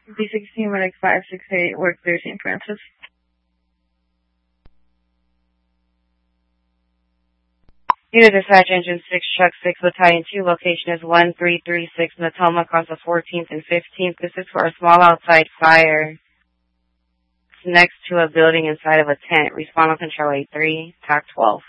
B16, Medic 568, work 13, Francis. Unit Dispatch Engine 6, Truck 6, Battalion 2, location is 1336 Natoma across the 14th and 15th. This is for a small outside fire. It's next to a building inside of a tent. Respond on Control A3, TAC 12.